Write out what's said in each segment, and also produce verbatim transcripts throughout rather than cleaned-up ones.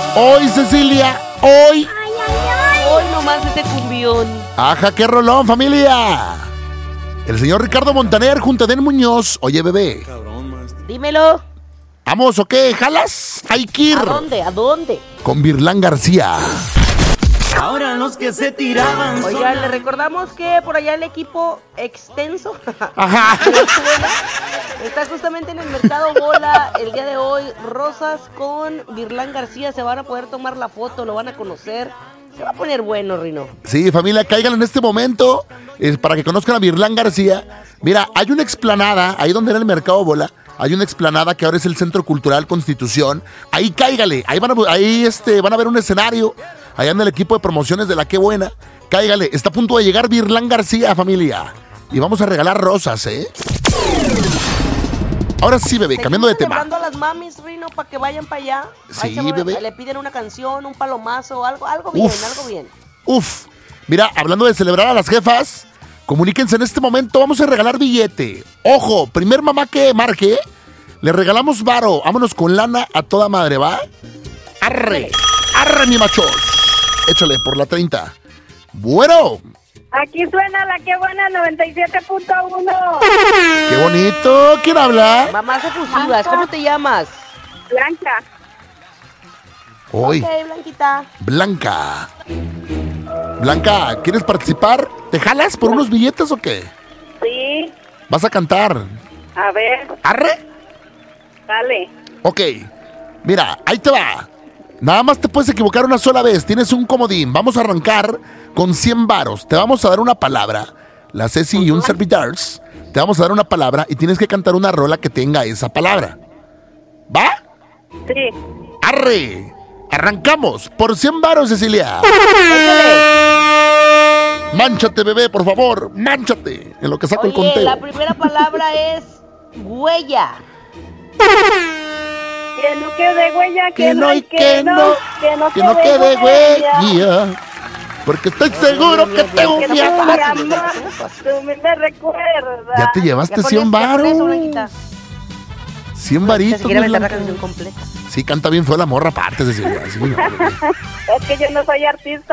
Hoy, Cecilia, hoy. Ay, ay, ay. Hoy nomás este cumbión. Ajá, qué rolón, familia. El señor Ricardo Montaner junto a Den Muñoz. Oye, bebé. Dímelo. ¿Vamos o qué? ¿Jalas? Hay que ir. ¿A dónde? ¿A dónde? Con Virlán García. Ahora los que se tiraban. Oiga, le recordamos que por allá el equipo extenso Ajá. está justamente en el mercado Bola el día de hoy. Rosas con Virlán García se van a poder tomar la foto, lo van a conocer. Se va a poner bueno, Rino. Sí, familia, caigan en este momento eh, para que conozcan a Virlán García. Mira, hay una explanada, ahí donde era el mercado Bola, hay una explanada que ahora es el Centro Cultural Constitución. Ahí cáigale, ahí van a, ahí este, van a ver un escenario. Ahí anda el equipo de promociones de La Qué Buena. Cáigale, está a punto de llegar Virlán García, familia. Y vamos a regalar rosas, ¿eh? Ahora sí, bebé, cambiando de tema. Seguimos a las mamis, Rino, para que vayan para allá. Ahí Sí, se va- bebé. Le piden una canción, un palomazo, algo, algo bien, Uf. algo bien. Uf, mira, hablando de celebrar a las jefas, comuníquense en este momento, vamos a regalar billete. Ojo, primer mamá que marque, le regalamos varo. Vámonos con lana a toda madre, ¿va? Arre, arre mi machos. Échale por la treinta. Bueno, Aquí suena La Qué Buena noventa y siete punto uno. qué bonito. ¿Quién habla? Mamás efusivas, ¿cómo te llamas? Blanca. Hoy, Ok, Blanquita. Blanca. Blanca, ¿quieres participar? ¿Te jalas por unos billetes o qué? Sí. ¿Vas a cantar? A ver, ¿Arre? dale. Ok, mira, ahí te va. Nada más te puedes equivocar una sola vez. Tienes un comodín. Vamos a arrancar con cien varos. Te vamos a dar una palabra. La Ceci y un servidors. Te vamos a dar una palabra y tienes que cantar una rola que tenga esa palabra. ¿Va? Sí. ¡Arre! Arrancamos por cien varos, Cecilia. Mánchate, bebé, por favor. Mánchate. En lo que saco el Oye, conteo. la primera palabra es huella. Que no quede huella, Que no y que no. que no Que no quede huella. Porque estoy seguro que tengo Que mi no amor. me amas, tú me me recuerdas. Ya te llevaste Ya con cien eso, ya con eso, varos. Blanquita. cien Ni varitos. siquiera mi me la Blanca. canción completa. Sí, canta bien fue la morra aparte, Cecilia. Sí, no, Es que yo no soy artista.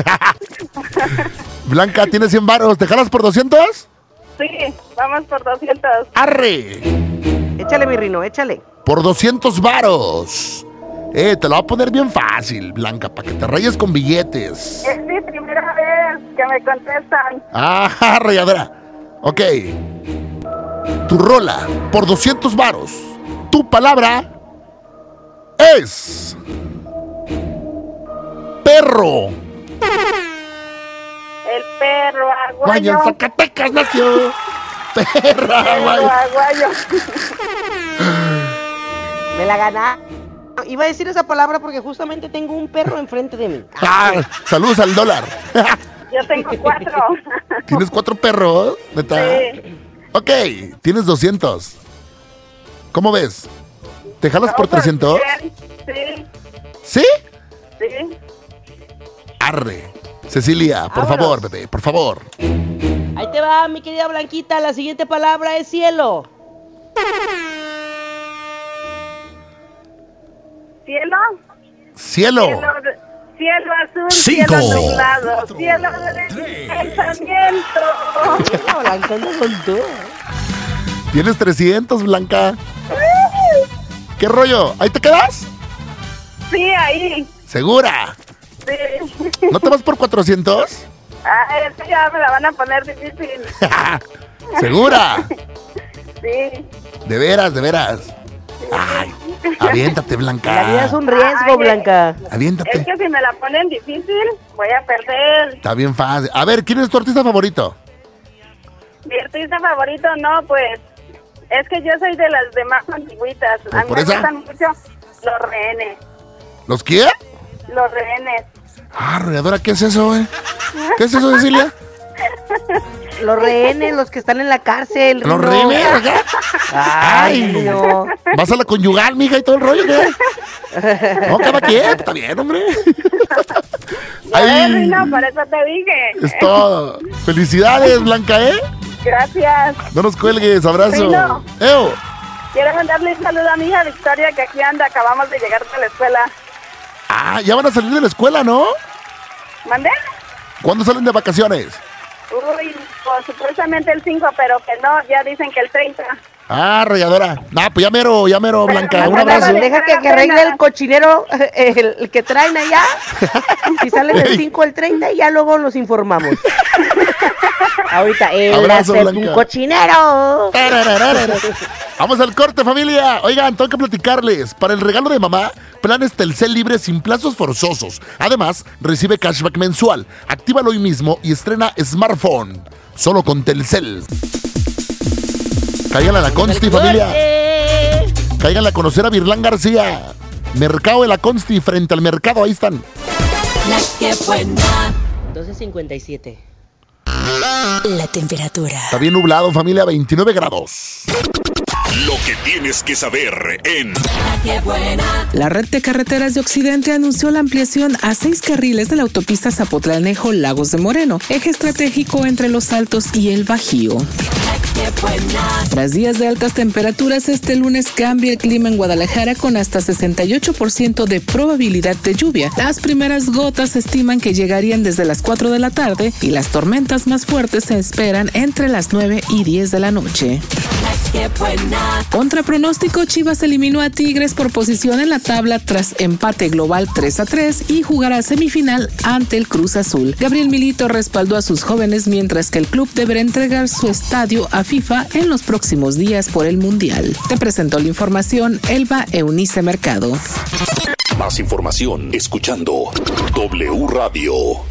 Blanca, tienes cien varos. ¿Te jalas por doscientos? Sí, vamos por doscientos. ¡Arre! Échale, mi Rino, échale. Por doscientos varos. Eh, te lo voy a poner bien fácil, Blanca, para que te rayes con billetes. Es mi primera vez que me contestan. Ah, rayadera. Ok. Tu rola, por doscientos varos. Tu palabra es... perro. El perro Guayo, en aguayo. Zacatecas nació. Perra, Perro guayo. aguayo. Me la ganá. Iba a decir esa palabra porque justamente tengo un perro enfrente de mí. Ah, saludos al dólar. Yo tengo cuatro. ¿Tienes cuatro perros? ¿Neta? Sí. Ok, tienes doscientos. ¿Cómo ves? ¿Te jalas por trescientos? Sí, ¿Sí? sí. Arre. Cecilia, por Vámonos. favor, bebé, por favor. Ahí te va, mi querida Blanquita. La siguiente palabra es cielo. Cielo. Cielo. Cielo, de- cielo azul, Cinco, cielo nublado, cielo de pensamiento. Mira, Blanca, anda con todo. Tienes trescientos, Blanca. ¿Qué rollo? ¿Ahí te quedas? Sí, ahí. ¿Segura? Sí. ¿No te vas por cuatrocientos? Ah, es que ya me la van a poner difícil. ¿Segura? Sí. De veras, de veras. Ay, aviéntate, Blanca. La vida es un riesgo, Ay, Blanca. Aviéntate. Es que si me la ponen difícil, voy a perder. Está bien fácil. A ver, ¿quién es tu artista favorito? Mi artista favorito, no, pues. Es que yo soy de las demás antiguitas. A mí ¿Por me esa? gustan mucho los rehenes. ¿Los qué? Los rehenes. Ah, arrolladora, ¿qué es eso, güey? ¿Qué es eso, Cecilia? Los rehenes, los que están en la cárcel. ¿Los Rino. rehenes? ¿Acá? Ay, no. ¿Vas a la conyugal, mija, y todo el rollo, qué? No, cada quien, está bien, hombre. Ya ves, Ay, Rino, por eso te dije. es todo. Felicidades, Blanca, ¿eh? Gracias. No nos cuelgues, abrazo. Rino. Eo. Quiero mandarle un saludo a mi hija Victoria, que aquí anda. Acabamos de llegar de la escuela. Ah, ya van a salir de la escuela, ¿no? ¿Mandé? ¿Cuándo salen de vacaciones? Uy, pues supuestamente el cinco, pero que no, ya dicen que el treinta. Ah, rayadora. Nah, pues ya mero, ya mero, Blanca. Pero Un no, abrazo. no, Deja que, que arregle el cochinero, el, el que traen allá. Si salen el cinco, el treinta y ya luego los informamos. Ahorita, el Abrazo, hacer Blanca. un cochinero. Vamos al corte, familia. Oigan, tengo que platicarles. Para el regalo de mamá, planes Telcel libre sin plazos forzosos. Además, recibe cashback mensual. Actívalo hoy mismo y estrena smartphone. Solo con Telcel. Cáiganle a la Consti, familia. Cáiganle a conocer a Virlán García. Mercado de la Consti, frente al mercado, ahí están. La que buena. doce cincuenta y siete. La temperatura. Está bien nublado, familia, veintinueve grados. Lo que tienes que saber en La que buena. La red de carreteras de Occidente anunció la ampliación a seis carriles de la autopista Zapotlanejo-Lagos de Moreno, eje estratégico entre Los Altos y el Bajío. La que buena. Tras días de altas temperaturas, este lunes cambia el clima en Guadalajara con hasta sesenta y ocho por ciento de probabilidad de lluvia. Las primeras gotas se estiman que llegarían desde las cuatro de la tarde y las tormentas más fuertes se esperan entre las nueve y diez de la noche. La que buena. Contra pronóstico, Chivas eliminó a Tigres por posición en la tabla tras empate global tres a tres y jugará semifinal ante el Cruz Azul. Gabriel Milito respaldó a sus jóvenes mientras que el club deberá entregar su estadio a FIFA en los próximos días por el Mundial. Te presentó la información Elba Eunice Mercado. Más información escuchando W Radio.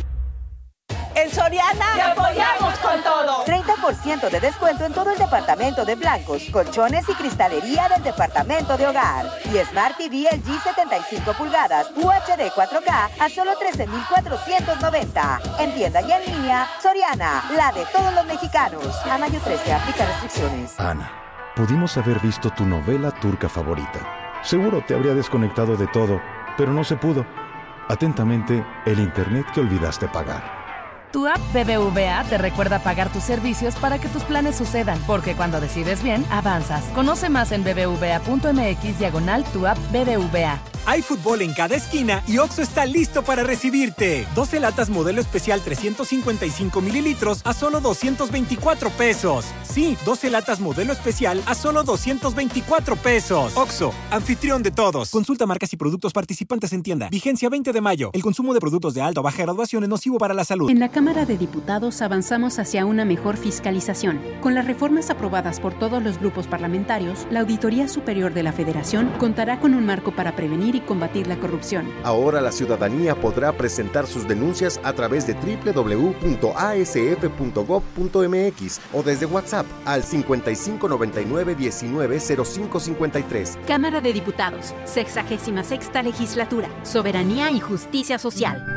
En Soriana ¡te apoyamos con todo! treinta por ciento de descuento en todo el departamento de blancos, colchones y cristalería del departamento de hogar. Y Smart T V L G setenta y cinco pulgadas U H D cuatro K a solo trece mil cuatrocientos noventa. En tienda y en línea, Soriana, la de todos los mexicanos. A mayo trece, aplica restricciones. Ana, pudimos haber visto tu novela turca favorita. Seguro te habría desconectado de todo, pero no se pudo. Atentamente, el internet que olvidaste pagar. Tu app B B V A te recuerda pagar tus servicios para que tus planes sucedan, porque cuando decides bien, avanzas. Conoce más en bbva.mx diagonal tu app B B V A. Hay fútbol en cada esquina y Oxxo está listo para recibirte. doce latas modelo especial trescientos cincuenta y cinco mililitros a solo doscientos veinticuatro pesos. Sí, doce latas modelo especial a solo doscientos veinticuatro pesos. Oxxo, anfitrión de todos. Consulta marcas y productos participantes en tienda. Vigencia veinte de mayo. El consumo de productos de alta o baja graduación es nocivo para la salud. En la Cámara de Diputados avanzamos hacia una mejor fiscalización. Con las reformas aprobadas por todos los grupos parlamentarios, la Auditoría Superior de la Federación contará con un marco para prevenir y combatir la corrupción. Ahora la ciudadanía podrá presentar sus denuncias a través de doble u doble u doble u punto a s f punto gob punto m x o desde WhatsApp al cincuenta y cinco noventa y nueve diecinueve cero cinco cincuenta y tres. Cámara de Diputados, sexagésima sexta legislatura, soberanía y justicia social.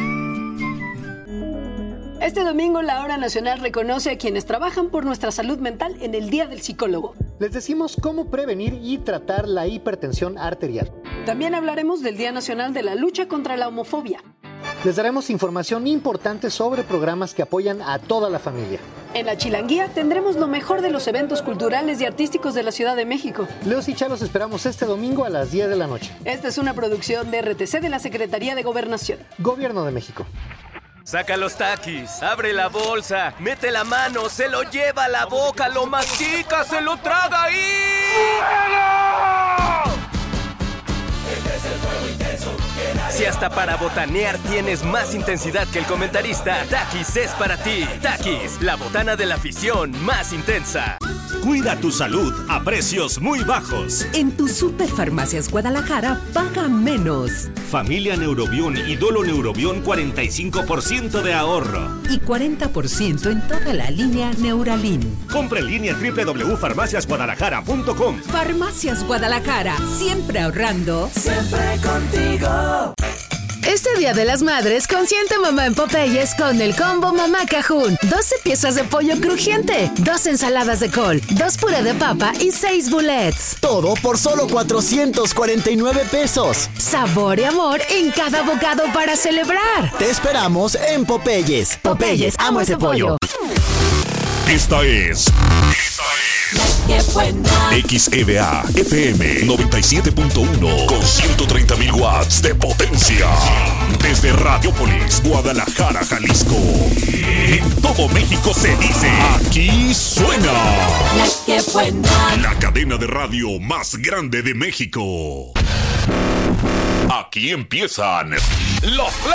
Este domingo la Hora Nacional reconoce a quienes trabajan por nuestra salud mental en el Día del Psicólogo. Les decimos cómo prevenir y tratar la hipertensión arterial. También hablaremos del Día Nacional de la Lucha contra la Homofobia. Les daremos información importante sobre programas que apoyan a toda la familia. En la Chilanguía tendremos lo mejor de los eventos culturales y artísticos de la Ciudad de México. Leos y Chalos esperamos este domingo a las diez de la noche. Esta es una producción de R T C de la Secretaría de Gobernación. Gobierno de México. Saca los taquis, abre la bolsa, mete la mano, se lo lleva a la boca, lo mastica, se lo traga y... Este es el fuego intenso. Si hasta para botanear tienes más intensidad que el comentarista, Takis es para ti. Takis, la botana de la afición más intensa. Cuida tu salud a precios muy bajos. En tu Superfarmacias Guadalajara, paga menos. Familia Neurobión y Dolo Neurobión, cuarenta y cinco por ciento de ahorro. Y cuarenta por ciento en toda la línea Neuralin. Compra en línea doble u doble u doble u punto farmacias guadalajara punto com. Farmacias Guadalajara, siempre ahorrando. Siempre contigo. Este Día de las Madres, consiente mamá en Popeyes con el combo Mamá Cajún. doce piezas de pollo crujiente, dos ensaladas de col, dos puré de papa y seis bullets. Todo por solo cuatrocientos cuarenta y nueve pesos. Sabor y amor en cada bocado para celebrar. Te esperamos en Popeyes. Popeyes, amo ese pollo. Esta es ¡Qué buena! X E V A F M noventa y siete punto uno con ciento treinta mil watts de potencia. Desde Radiopolis, Guadalajara, Jalisco. En todo México se dice, aquí suena. La que buena. La cadena de radio más grande de México. Aquí empiezan los